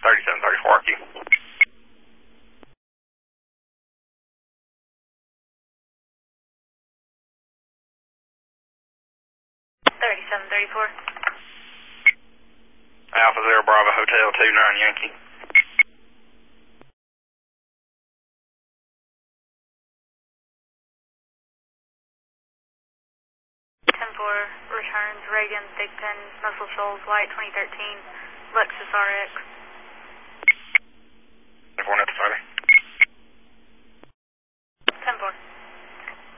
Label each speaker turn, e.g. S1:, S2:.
S1: 3734 RQ.
S2: 3734.
S1: Alpha Zero Bravo Hotel 29 Yankee.
S2: 10-4 returns Reagan, Big Pen, Muscle Shoals, White 2013, Lexus RX.
S1: 4 necessary.